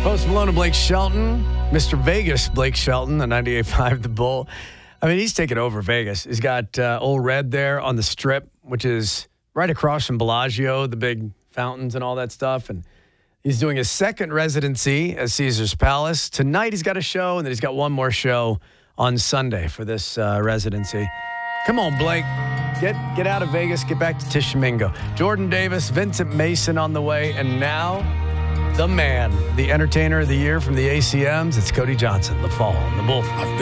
Post Malone and Blake Shelton, Mr. Vegas Blake Shelton, the 98.5 The Bull. I mean, he's taken over Vegas. He's got Old Red there on the Strip, which is right across from Bellagio, the big fountains and all that stuff. And he's doing his second residency at Caesar's Palace. Tonight he's got a show, and then he's got one more show on Sunday for this residency. Come on, Blake. Get out of Vegas. Get back to Tishomingo. Jordan Davis, Vincent Mason on the way. And now, the man, the entertainer of the year from the ACMs. It's Cody Johnson, The Fall on the Bull.